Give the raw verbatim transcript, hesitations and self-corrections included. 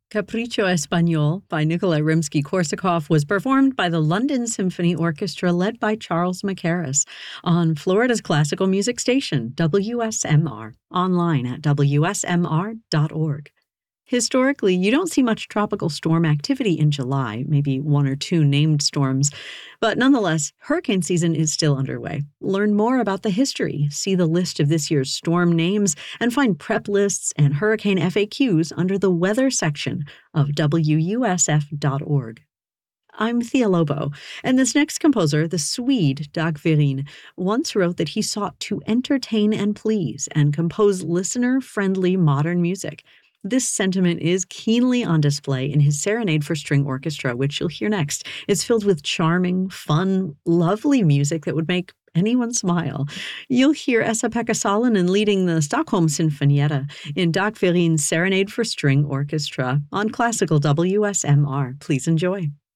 Capriccio Espagnol by Nikolai Rimsky-Korsakov was performed by the London Symphony Orchestra led by Charles Mackerras on Florida's classical music station, W S M R, online at W S M R dot org. Historically, you don't see much tropical storm activity in July, maybe one or two named storms. But nonetheless, hurricane season is still underway. Learn more about the history, see the list of this year's storm names, and find prep lists and hurricane F A Qs under the weather section of W U S F dot org. I'm Thea Lobo, and this next composer, the Swede Dag Virin, once wrote that he sought to entertain and please and compose listener-friendly modern music. This sentiment is keenly on display in his Serenade for String Orchestra, which you'll hear next. It's filled with charming, fun, lovely music that would make anyone smile. You'll hear Esa-Pekka Salonen leading the Stockholm Sinfonietta in Dag Virin's Serenade for String Orchestra on classical W S M R. Please enjoy.